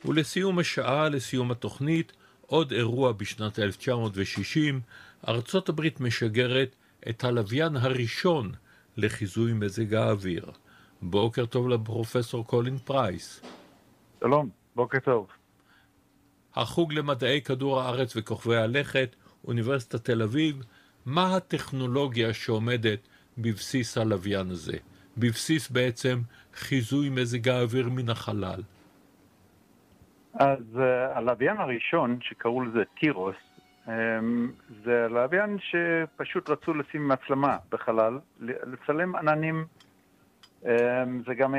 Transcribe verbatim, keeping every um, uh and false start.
ולסיום השעה, לסיום התוכנית, עוד אירוע בשנת אלף תשע מאות ושישים, ארצות הברית משגרת את הלוויין הראשון לחיזוי מזג האוויר. בוקר טוב לפרופסור קולין פרייס. שלום, בוקר טוב. החוג למדעי כדור הארץ וכוכבי הלכת, אוניברסיטת תל אביב, מה הטכנולוגיה שעומדת בבסיס הלוויין הזה? בבסיס בעצם חיזוי מזג האוויר מן החלל. אז uh, הלוויין הראשון שקראו לזה טירוס, um, זה הלוויין שפשוט רצו לשים מצלמה בחלל, לצלם עננים. um, זה גם